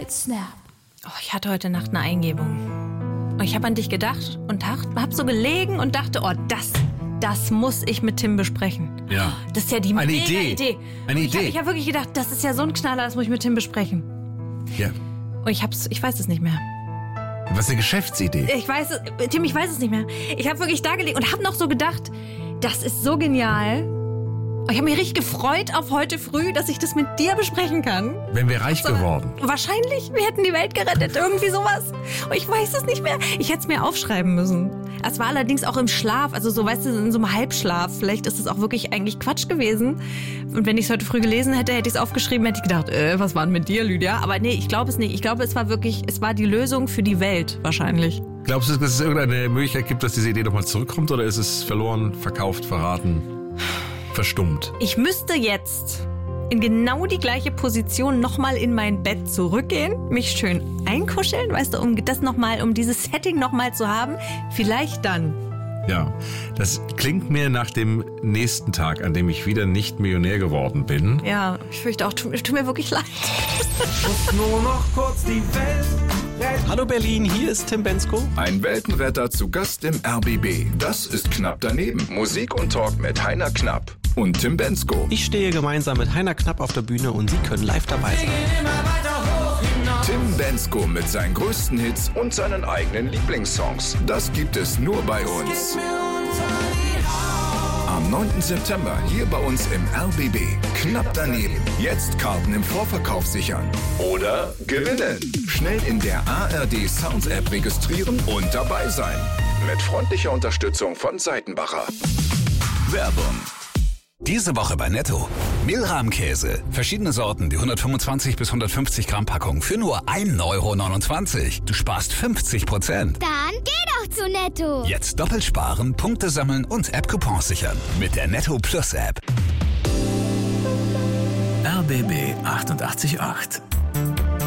Snap. Oh, ich hatte heute Nacht eine Eingebung. Und ich habe an dich gedacht und habe so gelegen und dachte, oh, das muss ich mit Tim besprechen. Ja. Das ist ja die Eine mega Idee. Eine Idee. Ich hab wirklich gedacht, das ist ja so ein Knaller, das muss ich mit Tim besprechen. Ja. Und ich weiß es nicht mehr. Was ist eine Geschäftsidee? Tim, ich weiß es nicht mehr. Ich habe wirklich da gelegen und habe noch so gedacht, das ist so genial. Ich habe mich richtig gefreut auf heute früh, dass ich das mit dir besprechen kann. Wären wir reich geworden? Wahrscheinlich, wir hätten die Welt gerettet, irgendwie sowas. Und ich weiß es nicht mehr. Ich hätte es mir aufschreiben müssen. Es war allerdings auch im Schlaf, also so, weißt du, in so einem Halbschlaf. Vielleicht ist es auch wirklich eigentlich Quatsch gewesen. Und wenn ich es heute früh gelesen hätte, hätte ich es aufgeschrieben, hätte ich gedacht, was war denn mit dir, Lydia? Aber nee, ich glaube es nicht. Ich glaube, es war die Lösung für die Welt, wahrscheinlich. Glaubst du, dass es irgendeine Möglichkeit gibt, dass diese Idee nochmal zurückkommt? Oder ist es verloren, verkauft, verraten, verstummt? Ich müsste jetzt in genau die gleiche Position nochmal in mein Bett zurückgehen, mich schön einkuscheln, weißt du, um dieses Setting nochmal zu haben. Vielleicht dann. Ja, das klingt mir nach dem nächsten Tag, an dem ich wieder nicht Millionär geworden bin. Ja, ich fürchte auch, tut mir wirklich leid. Muss nur noch kurz die Welt retten. Hallo Berlin, hier ist Tim Bendzko. Ein Weltenretter zu Gast im RBB. Das ist Knapp daneben. Musik und Talk mit Heiner Knapp und Tim Bendzko. Ich stehe gemeinsam mit Heiner Knapp auf der Bühne und Sie können live dabei sein. Immer weiter hoch hinaus. Tim Bendzko mit seinen größten Hits und seinen eigenen Lieblingssongs. Das gibt es nur bei uns. Am 9. September hier bei uns im RBB. Knapp daneben. Jetzt Karten im Vorverkauf sichern. Oder gewinnen. Schnell in der ARD Sounds App registrieren und dabei sein. Mit freundlicher Unterstützung von Seitenbacher. Werbung. Diese Woche bei Netto. Mehlrahmkäse. Verschiedene Sorten, die 125 bis 150 Gramm Packung für nur 1,29 €. Du sparst 50%. Dann geh doch zu Netto. Jetzt doppelt sparen, Punkte sammeln und App-Coupons sichern. Mit der Netto Plus App. RBB 88.8